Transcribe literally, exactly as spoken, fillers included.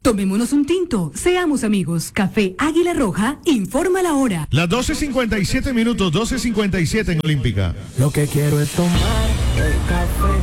Tomémonos un tinto, seamos amigos. Café Águila Roja, informa la hora. Las doce cincuenta y siete minutos, doce cincuenta y siete en Olímpica. Lo que quiero es tomar el café